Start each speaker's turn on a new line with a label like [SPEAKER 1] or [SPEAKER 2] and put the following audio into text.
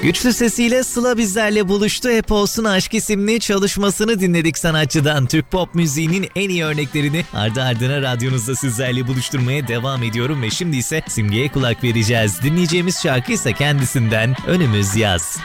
[SPEAKER 1] Güçlü sesiyle Sıla bizlerle buluştu. Hep Olsun Aşk isimli çalışmasını dinledik sanatçıdan. Türk pop müziğinin en iyi örneklerini ardı ardına radyonuzda sizlerle buluşturmaya devam ediyorum ve şimdi ise Simge'ye kulak vereceğiz. Dinleyeceğimiz şarkı ise kendisinden Önümüz Yaz.